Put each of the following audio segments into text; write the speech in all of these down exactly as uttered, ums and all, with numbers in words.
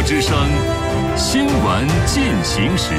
之声新闻进行时。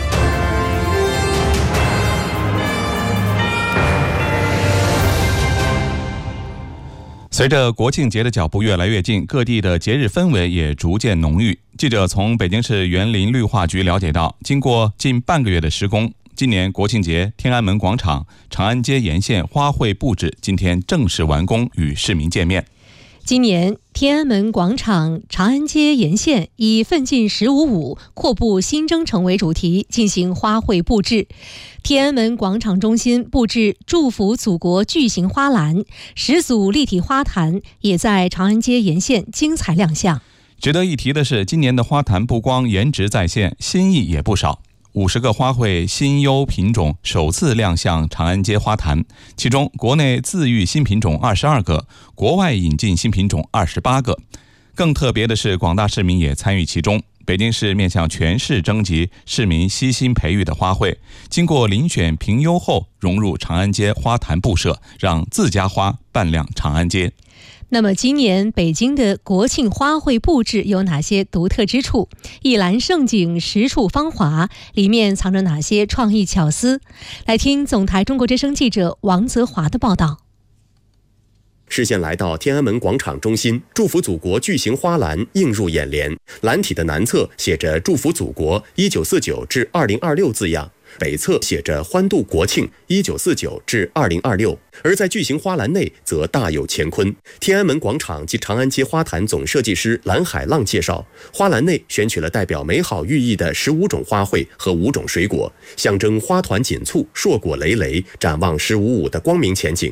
随着国庆节的脚步越来越近，各地的节日氛围也逐渐浓郁。记者从北京市园林绿化局了解到，经过近半个月的施工，今年国庆节天安门广场、长安街沿线花卉布置今天正式完工，与市民见面。 今年天安门广场、长安街沿线以奋进十五五、阔步新征程为主题进行花卉布置。天安门广场中心布置祝福祖国巨型花篮，十组立体花坛也在长安街沿线精彩亮相。 值得一提的是，今年的花坛不光颜值在线，新意也不少。五十个花卉新优品种首次亮相长安街花坛，其中国内自育新品种二十二个，国外引进新品种二十八个。更特别的是，广大市民也参与其中。北京市面向全市征集市民悉心培育的花卉，经过遴选评优后融入长安街花坛布设，让自家花扮亮长安街。 那么今年北京的国庆花卉布置有哪些独特之处？一篮盛景，十处芳华，里面藏着哪些创意巧思？来听总台中国之声记者王泽华的报道。 视线来到天安门广场中心，祝福祖国巨型花篮映入眼帘。篮体的南侧写着祝福祖国一九四九至二零二六字样，北侧写着欢度国庆一九四九至二零二六，而在巨型花篮内则大有乾坤。天安门广场及长安街花坛总设计师蓝海浪介绍，花篮内选取了代表美好寓意的十五种花卉和五种水果，象征花团锦簇、硕果累累，展望十五五的光明前景。